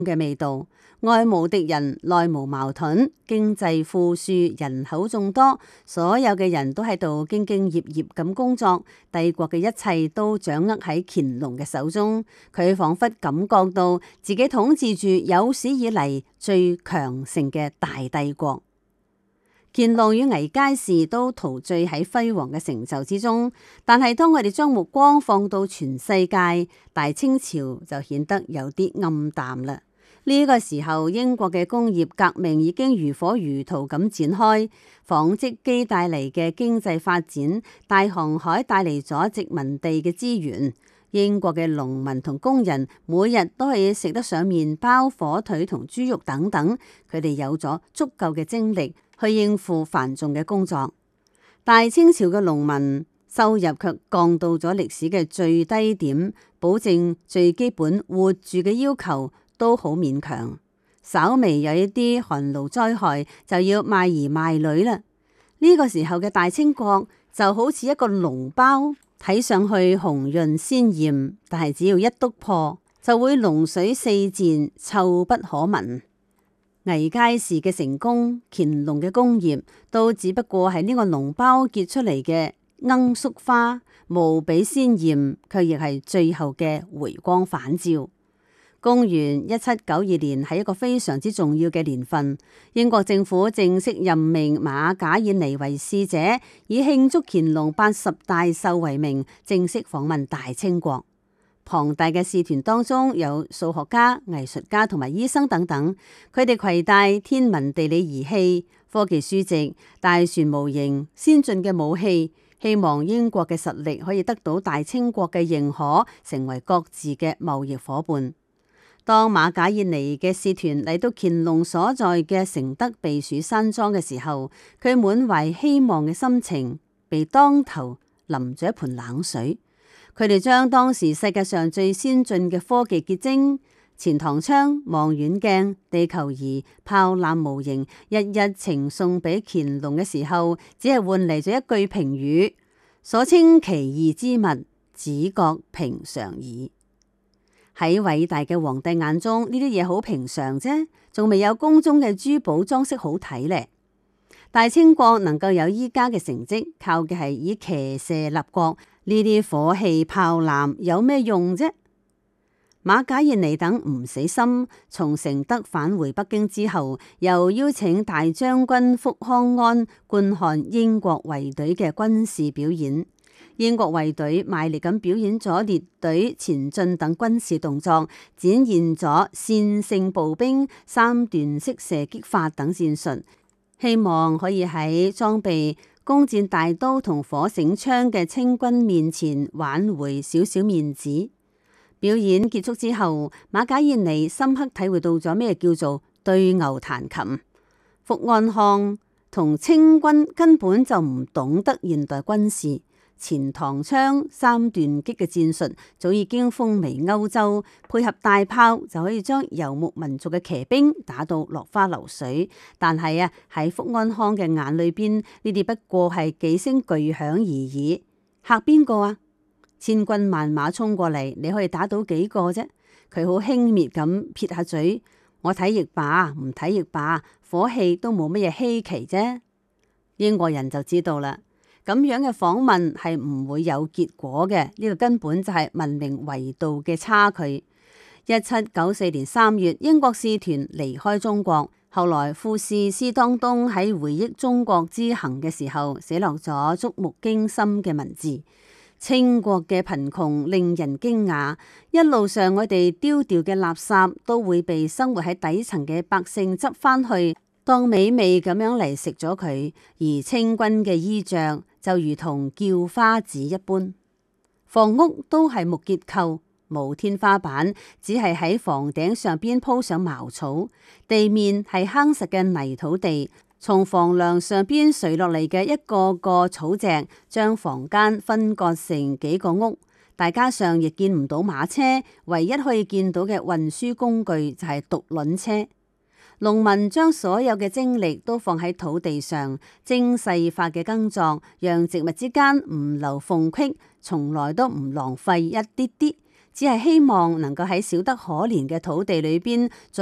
嘅味道。外無敵人，內無矛盾，經濟富庶，人口眾多，所有嘅人都喺度兢兢業業咁工作，帝國嘅一切都掌握喺乾隆嘅手中。佢仿佛感覺到自己統治住有史以嚟最強盛嘅大帝國。乾隆與倪佳氏都陶醉喺輝煌嘅成就之中，但係當我哋將目光放到全世界，大清朝就顯得有啲暗淡啦。呢個時候，英國嘅工業革命已經如火如荼咁展開，紡織機帶嚟嘅經濟發展，大航海帶嚟咗殖民地嘅資源。英國嘅農民同工人每日都係食得上麵包、火腿同豬肉等等，佢哋有咗足夠嘅精力去應付繁重嘅工作。大清朝嘅農民收入卻降到咗歷史嘅最低點，保證最基本活住嘅要求都好勉強，稍微有一啲寒露災害就要賣兒賣女啦。呢個時候嘅大清國就好似一個籠包，睇上去紅潤鮮艷，但係只要一篤破就會膿水四濺，臭不可聞。倪佳氏嘅成功，乾隆嘅功業，都只不過係呢個籠包結出嚟嘅罌粟花，無比鮮艷，卻亦係最後嘅回光返照。公元1792年係一個非常之重要嘅年份，英國政府正式任命馬賈燕妮為使者，以慶祝乾隆80大壽為名，正式訪問大清國。龐大嘅使團當中有數學家、藝術家同埋醫生等等，佢哋攜帶天文地理儀器、科技書籍、大船模型、先進嘅武器，希望英國嘅實力可以得到大清國嘅認可，成為各自嘅貿易夥伴。當馬賈燕妮嘅使團嚟到乾隆所在嘅承德避暑山莊嘅時候，佢滿懷希望嘅心情被當頭淋咗一盆冷水。佢哋將當時世界上最先進嘅科技結晶錢塘窗、望遠鏡、地球儀、炮艦模型日日呈送俾乾隆嘅時候，只係換嚟咗一句評語：所稱奇異之物，只覺平常矣。喺偉大嘅皇帝眼中，呢啲嘢好平常啫，仲未有宮中嘅珠寶裝飾好睇咧。大清國能夠有依家嘅成績，靠嘅係以騎射立國，呢啲火器炮艦有咩用啫？馬賈燕妮等唔死心，從承德返回北京之後，又邀請大將軍福康安觀看英國衛隊嘅軍事表演。英國衛隊賣力咁表演咗列隊前進等軍事動作，展現咗線性步兵、三段式射擊法等戰術，希望可以喺裝備弓箭大刀同火繩槍嘅清軍面前挽回少少面子。表演結束之後，馬賈燕妮深刻體會到咗咩叫做對牛彈琴。福安康同清軍根本就唔懂得現代軍事。錢塘槍三段擊嘅戰術早已經風靡歐洲，配合大炮就可以將游牧民族嘅騎兵打到落花流水。但係喺福安康嘅眼裏邊，呢啲不過係幾聲巨響而已，嚇邊個啊？千軍萬馬衝過嚟，你可以打到幾個啫？佢好輕蔑咁撇下嘴，我睇亦罷，唔睇亦罷，火器都冇乜嘢稀奇啫。英國人就知道啦。咁樣嘅訪問係唔會有結果嘅，呢個根本就係文明維度嘅差距。1794年3月，英國使團離開中國，後來富士斯當東喺回憶中國之行嘅時候，寫落咗觸目驚心嘅文字：清國嘅貧窮令人驚訝，一路上我哋丟掉嘅垃圾都會被生活喺底層嘅百姓執翻去，當美味咁樣嚟食咗佢，而清軍嘅衣着就如同叫花子一般，房屋都係木結構，冇天花板，只係喺房頂上邊鋪上茅草，地面係夯實嘅泥土地，從房梁上邊垂落嚟嘅一個個草席，將房間分割成幾個屋，大街上亦見唔到馬車，唯一可以見到嘅運輸工具就係獨輪車。農民將所有嘅精力都放喺土地上，精細化嘅耕作，讓植物之間唔留縫隙，從來都唔浪費一啲啲。 只係希望能夠喺少得可憐嘅土地裏邊